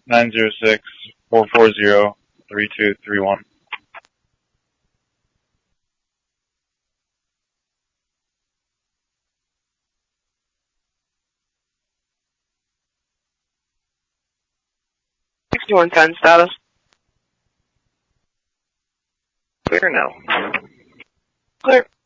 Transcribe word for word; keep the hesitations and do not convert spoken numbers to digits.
nine zero six, four four zero, three two three one. sixty-one ten status. Clear now. Clear.